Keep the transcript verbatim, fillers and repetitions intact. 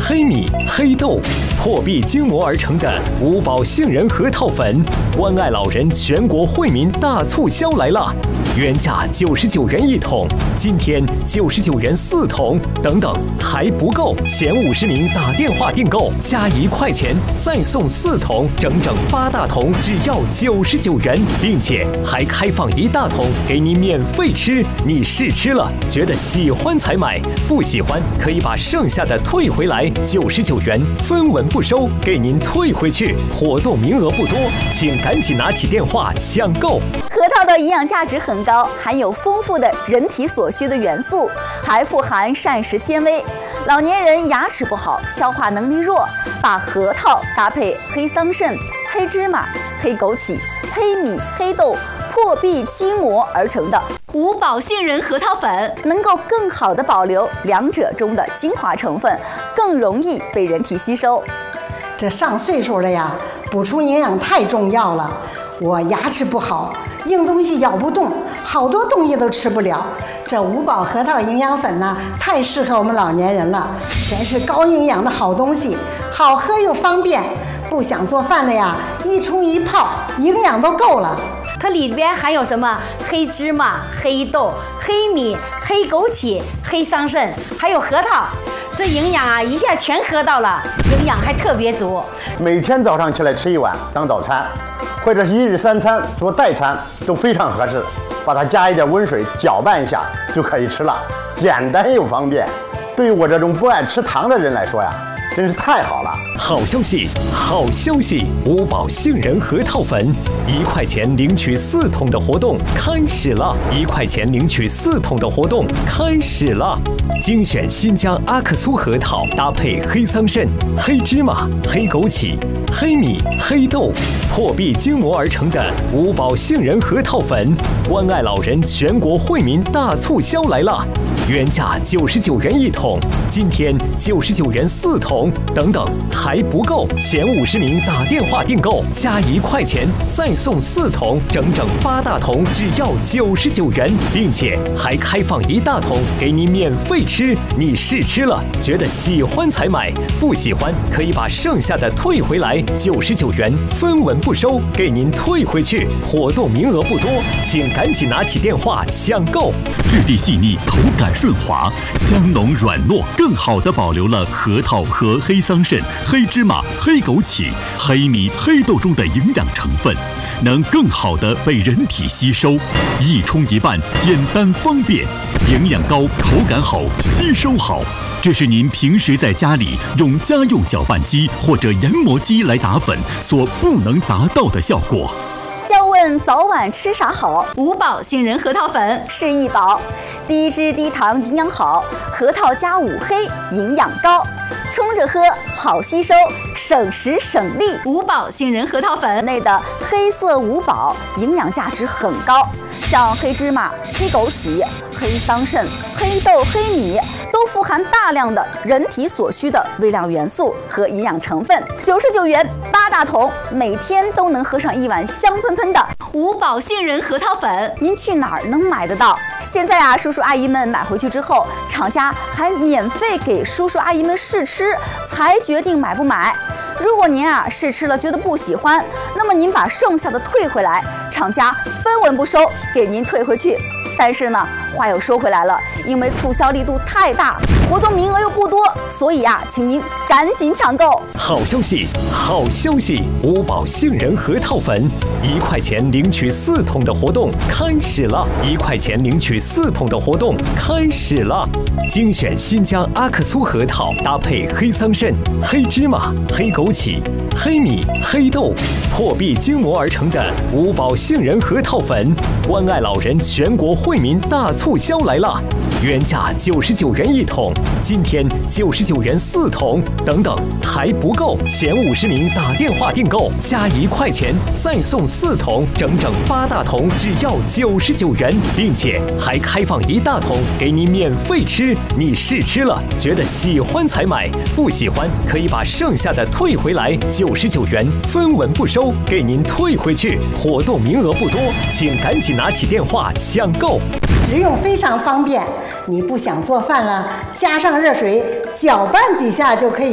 黑米、黑豆破壁筋磨而成的五宝杏仁核桃粉，关爱老人全国惠民大促销来了！原价九十九元一桶，今天九十九元四桶，等等还不够，前五十名打电话订购加一块钱再送四桶，整整八大桶，只要九十九元，并且还开放一大桶给你免费吃。你试吃了，觉得喜欢才买，不喜欢可以把剩下的退回来，九十九元分文不收，给您退回去。活动名额不多，请赶紧拿起电话抢购。 核桃的营养价值很高，含有丰富的人体所需的元素，还富含膳食纤维。老年人牙齿不好，消化能力弱，把核桃搭配黑桑葚、黑芝麻、黑枸杞、黑米、黑豆破壁筋磨而成的五宝杏仁核桃粉，能够更好的保留两者中的精华成分，更容易被人体吸收。 这上岁数了呀，补充营养太重要了。我牙齿不好，硬东西咬不动，好多东西都吃不了。这五宝核桃营养粉呢，太适合我们老年人了，全是高营养的好东西，好喝又方便。不想做饭了呀，一冲一泡，营养都够了。 它里边含有什么？黑芝麻、黑豆、黑米、黑枸杞、黑桑葚，还有核桃。这营养啊，一下全喝到了，营养还特别足。 每天早上起来吃一碗当早餐，或者是一日三餐做代餐都非常合适。把它加一点温水搅拌一下就可以吃了，简单又方便。对于我这种不爱吃糖的人来说呀，真是太好了！ 好消息，好消息！五宝杏仁核桃粉一块钱领取四桶的活动开始了！一块钱领取四桶的活动开始了！精选新疆阿克苏核桃，搭配黑桑葚、黑芝麻、黑枸杞、黑米、黑豆破壁筋磨而成的五宝杏仁核桃粉，关爱老人全国惠民大促销来了！原价九十九元一桶，今天九十九元四桶，等等还不够，前五十名打电话订购加一块钱再送四桶，整整八大桶，只要九十九元，并且还开放一大桶给你免费吃。你试吃了，觉得喜欢才买，不喜欢可以把剩下的退回来，九十九元分文不收，给您退回去。活动名额不多，请赶紧拿起电话抢购。 质地细腻，口感顺滑，香浓软糯，更好地保留了核桃和黑桑葚、黑芝麻、黑枸杞、黑米、黑豆中的营养成分，能更好地被人体吸收。一冲一拌，简单方便，营养高，口感好，吸收好。这是您平时在家里用家用搅拌机或者研磨机来打粉所不能达到的效果。 要问早晚吃啥好？五宝杏仁核桃粉是一宝，低脂低糖，营养好，核桃加五黑，营养高，冲着喝好吸收，省时省力。五宝杏仁核桃粉内的黑色五宝营养价值很高，像黑芝麻、黑枸杞、黑桑葚、黑豆、黑米都富含大量的人体所需的微量元素和营养成分。九十九元八大桶，每天都能喝上一碗香喷喷的五宝杏仁核桃粉。您去哪儿能买得到？现在啊，叔叔阿姨们买回去之后，厂家还免费给叔叔阿姨们试吃，才决定买不买。如果您啊试吃了觉得不喜欢，那么您把剩下的退回来，厂家分文不收，给您退回去。但是呢，话又说回来了，因为促销力度太大，活动名额又不多，所以啊，请您赶紧抢购。 好消息，好消息！五宝杏仁核桃粉一块钱领取四桶的活动开始了！一块钱领取四桶的活动开始了！精选新疆阿克苏核桃，搭配黑桑葚、黑芝麻、黑枸杞、黑米、黑豆破壁筋磨而成的五宝杏仁核桃粉，关爱老人全国惠民大促销来了！原价九十九元一桶，今天九十九元四桶，等等还不够，前五十名打电话订购加一块钱再送四桶，整整八大桶，只要九十九元，并且还开放一大桶给你免费吃。你试吃了，觉得喜欢才买，不喜欢可以把剩下的退回来，九十九元分文不收，给您退回去。活动名额不多，请赶紧拿起电话抢购。 食用非常方便，你不想做饭了，加上热水搅拌几下就可以